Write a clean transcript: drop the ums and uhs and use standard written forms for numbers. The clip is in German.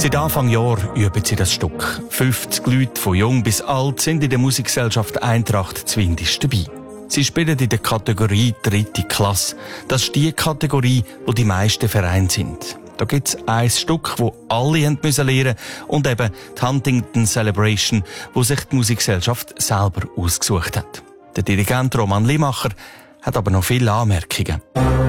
Seit Anfang Jahr üben sie das Stück. 50 Leute von jung bis alt sind in der Musikgesellschaft Eintracht Zwindisch dabei. Sie spielen in der Kategorie 3. Klasse. Das ist die Kategorie, wo die meisten Vereine sind. Da gibt es ein Stück, das alle lernen müssen und eben die Huntington Celebration, wo sich die Musikgesellschaft selber ausgesucht hat. Der Dirigent Roman Limacher hat aber noch viele Anmerkungen.